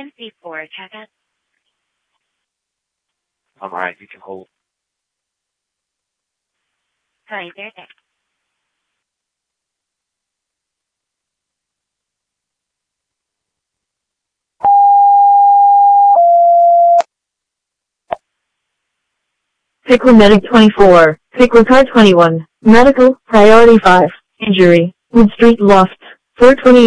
MC4 checkup. Alright, you can hold. Sorry, there. Pickle Medic 24, Pickle Car 21, Medical, Priority 5, Injury, Wood Street Loft, 420.